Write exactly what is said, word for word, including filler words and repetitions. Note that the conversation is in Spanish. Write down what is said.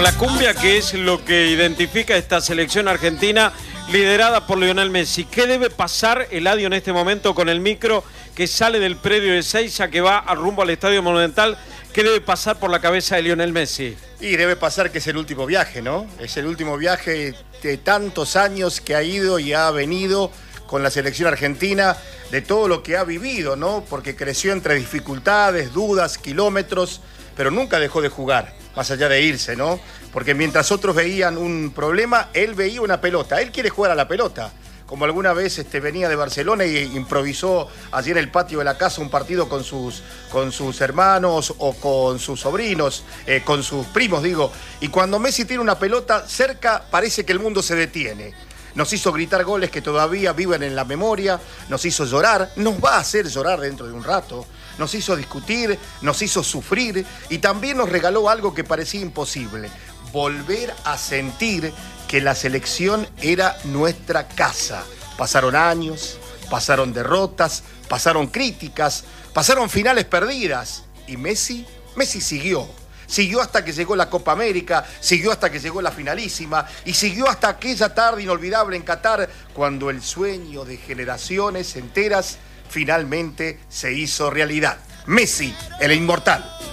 Bueno, la cumbia, que es lo que identifica esta selección argentina liderada por Lionel Messi. ¿Qué debe pasar, Eladio, en este momento con el micro que sale del predio de Ezeiza, que va a rumbo al Estadio Monumental? ¿Qué debe pasar por la cabeza de Lionel Messi? Y debe pasar que es el último viaje, ¿no? Es el último viaje de tantos años que ha ido y ha venido con la selección argentina, de todo lo que ha vivido, ¿no? Porque creció entre dificultades, dudas, kilómetros, pero nunca dejó de jugar, más allá de irse, ¿no? Porque mientras otros veían un problema, él veía una pelota. Él quiere jugar a la pelota. Como alguna vez este, venía de Barcelona y improvisó allí en el patio de la casa un partido con sus, con sus hermanos o con sus sobrinos, eh, con sus primos, digo. Y cuando Messi tiene una pelota cerca, parece que el mundo se detiene. Nos hizo gritar goles que todavía viven en la memoria, nos hizo llorar, nos va a hacer llorar dentro de un rato, nos hizo discutir, nos hizo sufrir y también nos regaló algo que parecía imposible: volver a sentir que la selección era nuestra casa. Pasaron años, pasaron derrotas, pasaron críticas, pasaron finales perdidas. Y Messi, Messi siguió. Siguió hasta que llegó la Copa América, siguió hasta que llegó la finalísima y siguió hasta aquella tarde inolvidable en Qatar, cuando el sueño de generaciones enteras finalmente se hizo realidad. Messi, el inmortal.